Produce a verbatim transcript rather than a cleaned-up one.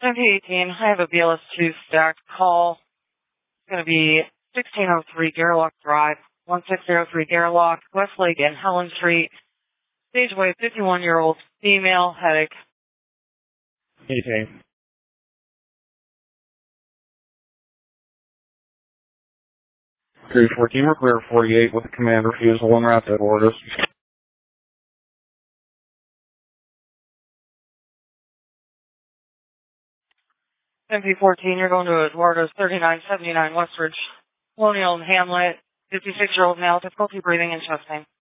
M P eighteen, I have a B L S two stacked call. It's going to be sixteen oh three Garlock Drive, one six zero three Garlock, Westlake and Helen Street. Stage weight, fifty-one-year-old female, headache. eighteen. three fourteen, we're clear forty-eight with the command refusal and route to orders. M P fourteen, you're going to Eduardo's thirty-nine seventy-nine Westridge. Colonial and Hamlet, fifty-six-year-old male, difficulty breathing and chest pain.